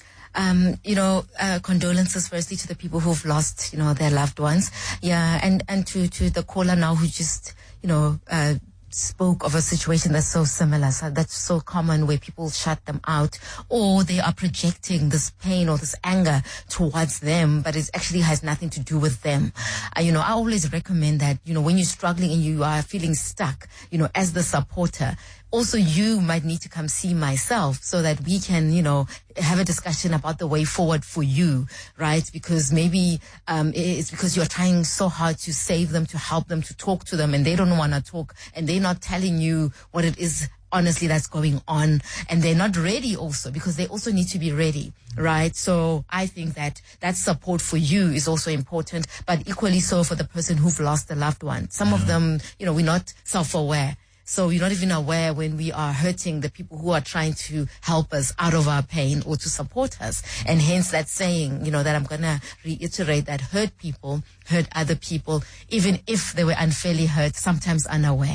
Condolences firstly to the people who've lost, their loved ones. Yeah. And to the caller now who just, spoke of a situation that's so similar, that's so common, where people shut them out, or they are projecting this pain or this anger towards them, but it actually has nothing to do with them. I always recommend that, when you're struggling and you are feeling stuck, as the supporter, also you might need to come see myself so that we can, have a discussion about the way forward for you, right? Because maybe it's because you're trying so hard to save them, to help them, to talk to them, and they don't want to talk, and they're not telling you what it is honestly that's going on, and they're not ready also, because they also need to be ready, right? So I think that support for you is also important, but equally so for the person who've lost a loved one. Some of them, we're not self-aware. So we're not even aware when we are hurting the people who are trying to help us out of our pain or to support us. And hence that saying, that I'm going to reiterate, that hurt people hurt other people, even if they were unfairly hurt, sometimes unaware.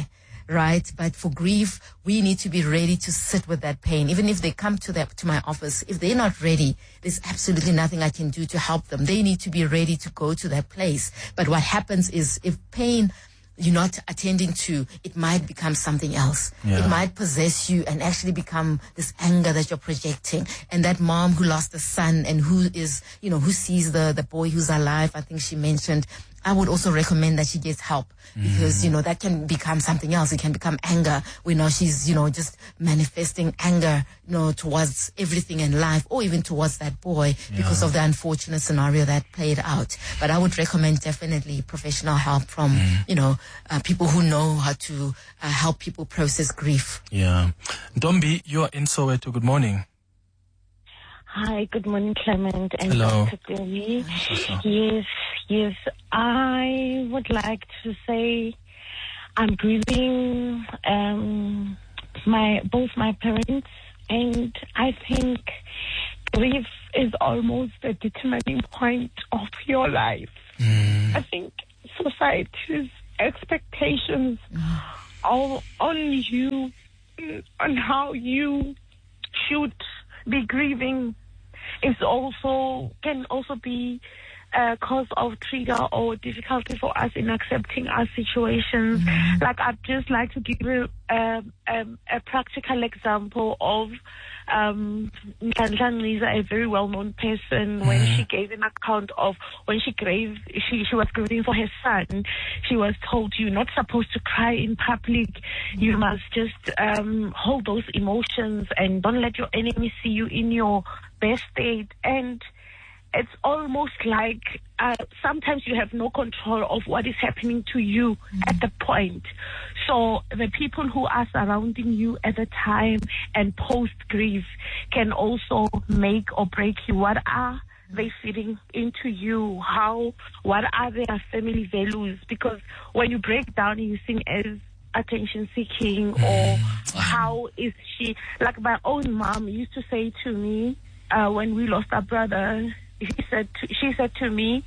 right? But for grief, we need to be ready to sit with that pain. Even if they come to my office, if they're not ready, there's absolutely nothing I can do to help them. They need to be ready to go to that place. But what happens is, if pain you're not attending to, it might become something else. Yeah. It might possess you and actually become this anger that you're projecting. And that mom who lost the son and who is, who sees the boy who's alive, I think she mentioned, I would also recommend that she gets help, because, that can become something else. It can become anger. We know she's, just manifesting anger, towards everything in life, or even towards that boy because of the unfortunate scenario that played out. But I would recommend definitely professional help from, people who know how to help people process grief. Yeah. Dombi, you're in Soweto. Good morning. Hi, good morning, Clement and Hello. Dr. Dewi. Yes, I would like to say I'm grieving both my parents, and I think grief is almost a determining point of your life. I think society's expectations are on you, on how you should be grieving, can also be a cause of trigger or difficulty for us in accepting our situations. Like, I'd just like to give you a practical example of Nhlanhla Nciza, a very well-known person, when she gave an account of when she was grieving for her son. She was told, you're not supposed to cry in public. You must just hold those emotions and don't let your enemy see you in your best state. And it's almost like sometimes you have no control of what is happening to you at the point. So the people who are surrounding you at the time and post-grief can also make or break you. What are they feeding into you? What are their family values? Because when you break down, you think as attention-seeking, or how is she? Like, my own mom used to say to me when we lost our brother, she said to me,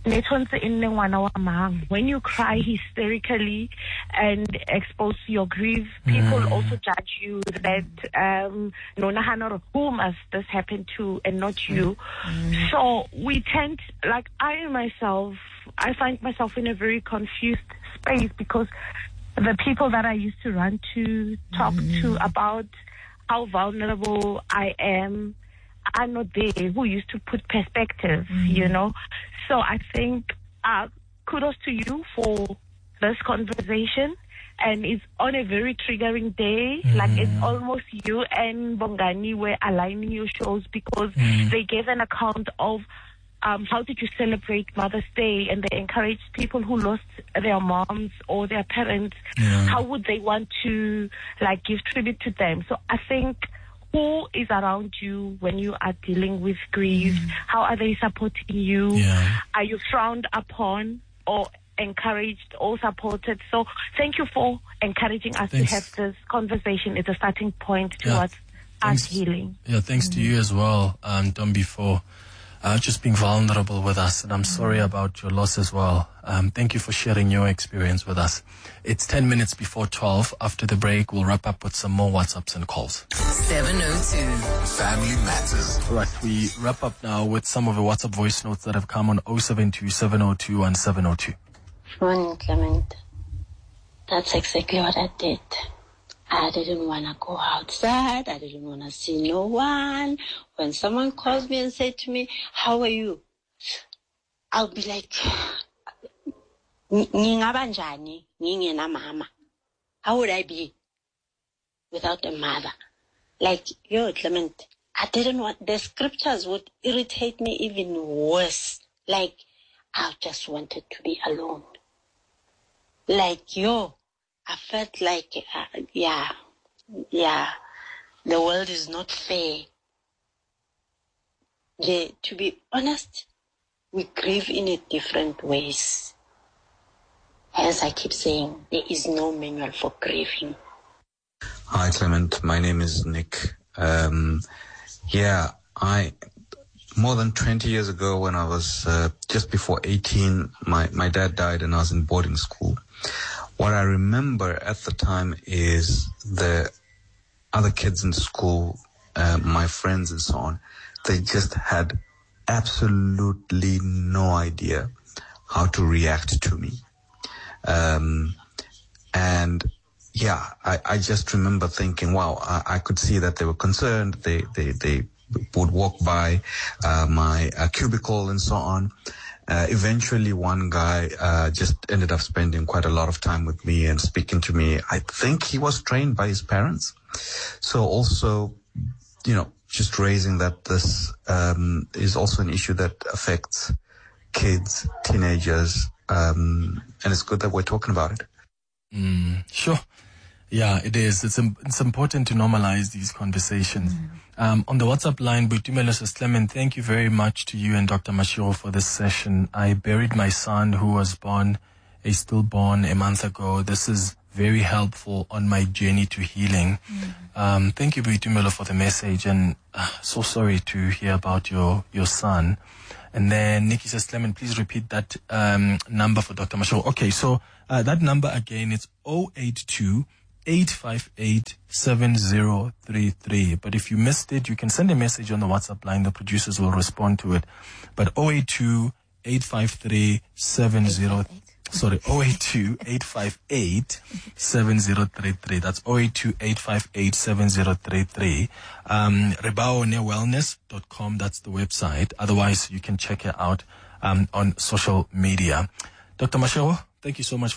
when you cry hysterically and expose your grief, people also judge you that who must this happen to and not you. So we tend, like I find myself in a very confused space, because the people that I used to run to, talk to about how vulnerable I am, are not there, who used to put perspective, So I think kudos to you for this conversation. And it's on a very triggering day. Like, it's almost you and Bongani were aligning your shows, because they gave an account of how did you celebrate Mother's Day, and they encouraged people who lost their moms or their parents, how would they want to give tribute to them. So I think, who is around you when you are dealing with grief? How are they supporting you? Are you frowned upon or encouraged or supported? So thank you for encouraging us to have this conversation. It's a starting point towards us healing. Yeah, thanks to you as well, Dombi, for just being vulnerable with us. And I'm sorry about your loss as well. Thank you for sharing your experience with us. It's 10 minutes before 12. After the break, we'll wrap up with some more WhatsApps and calls. 702. Family Matters. All right, we wrap up now with some of the WhatsApp voice notes that have come on 072 702 and 702. Morning, Clement. That's exactly what I did. I didn't want to go outside. I didn't want to see no one. When someone calls me and say to me, how are you? I'll be like, Ningabanjani, Ningena mama. How would I be without a mother? Like, Clement, I didn't want, the scriptures would irritate me even worse. Like, I just wanted to be alone. Like, I felt like, the world is not fair. To be honest, we grieve in a different ways. As I keep saying, there is no manual for grieving. Hi, Clement. My name is Nick. More than 20 years ago, when I was just before 18, my dad died and I was in boarding school. What I remember at the time is the other kids in school, my friends and so on, they just had absolutely no idea how to react to me. And yeah, I just remember thinking, wow, I could see that they were concerned. They would walk by my cubicle and so on. Eventually one guy just ended up spending quite a lot of time with me and speaking to me. I think he was trained by his parents. So also, just raising that this is also an issue that affects kids, teenagers, and it's good that we're talking about it. Sure. Yeah, it is. It's important to normalize these conversations. On the WhatsApp line, Boitumelo says, Clement, thank you very much to you and Dr. Mashiro for this session. I buried my son who was stillborn a month ago. This is very helpful on my journey to healing. Thank you, Boitumelo, for the message, and so sorry to hear about your son. And then Nikki says, Clement, please repeat that number for Dr. Mashiro. Okay, so that number again, it's 082-858-7033. But if you missed it, you can send a message on the WhatsApp line. The producers will respond to it. But 082-858-7033. Sorry, 082-858-7033. That's 082-858-7033. rebaonewellness.com. That's the website. Otherwise, you can check it out on social media. Dr. Mashiro, thank you so much